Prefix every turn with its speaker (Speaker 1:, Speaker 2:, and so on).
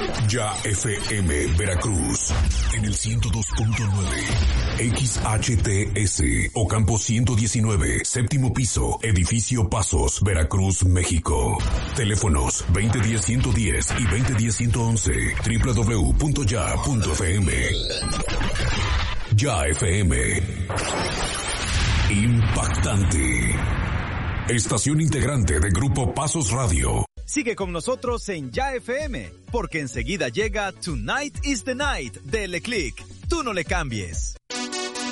Speaker 1: Ya FM Veracruz en el 102.9 XHTS Ocampo 119, séptimo piso, edificio Pasos, Veracruz, México. Teléfonos 2010-110 y 2010-111, www.ya.fm. Ya FM. Impactante. Estación integrante de Grupo Pasos Radio.
Speaker 2: Sigue con nosotros en Ya FM, porque enseguida llega Tonight is the Night de Le Click. Tú no le cambies.